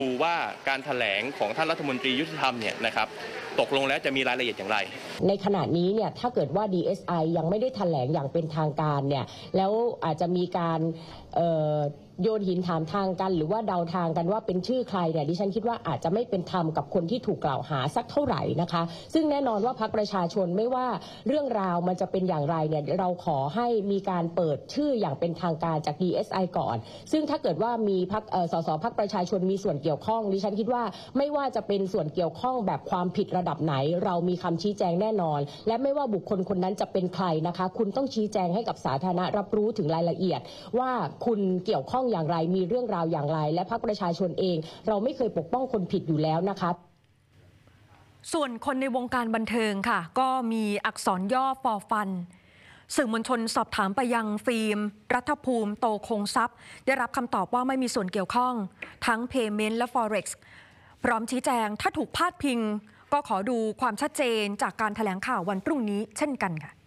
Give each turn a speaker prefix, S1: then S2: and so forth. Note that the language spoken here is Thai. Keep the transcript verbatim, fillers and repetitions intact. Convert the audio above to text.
S1: ดูว่าการแถลงของท่านรัฐมนตรียุติธรรมเนี่ยนะครับตกลงแล้วจะมีรายละเอียดอย่างไร
S2: ในขณะนี้เนี่ยถ้าเกิดว่า ดี เอส ไอ ยังไม่ได้แถลงอย่างเป็นทางการเนี่ยแล้วอาจจะมีการโยนหินถามทางกันหรือว่าเดาทางกันว่าเป็นชื่อใครเนี่ยดิฉันคิดว่าอาจจะไม่เป็นธรรมกับคนที่ถูกกล่าวหาสักเท่าไหร่นะคะซึ่งแน่นอนว่าพรรคประชาชนไม่ว่าเรื่องราวมันจะเป็นอย่างไรเนี่ยเราขอให้มีการเปิดชื่ออย่างเป็นทางการจาก ดี เอส ไอ ก่อนซึ่งถ้าเกิดว่ามีพรรคสสพรรคประชาชนมีส่วนเกี่ยวข้องดิฉันคิดว่าไม่ว่าจะเป็นส่วนเกี่ยวข้องแบบความผิดระดับไหนเรามีคำชี้แจงแน่นอนและไม่ว่าบุคคลคนนั้นจะเป็นใครนะคะคุณต้องชี้แจงให้กับสาธารณะรับรู้ถึงรายละเอียดว่าคุณเกี่ยวข้องอย่างไรมีเรื่องราวอย่างไรและพรรคประชาชนเองเราไม่เคยปกป้องคนผิดอยู่แล้วนะคะ
S3: ส่วนคนในวงการบันเทิงค่ะก็มีอักษรย่อฟอฟันสื่อมวลชนสอบถามไปยังฟิล์มรัฐภูมิโตคงทรัพย์ได้รับคำตอบว่าไม่มีส่วนเกี่ยวข้องทั้ง Payment และ Forex พร้อมชี้แจงถ้าถูกพาดพิงก็ขอดูความชัดเจนจากการแถลงข่าววันพรุ่งนี้เช่นกันค่ะ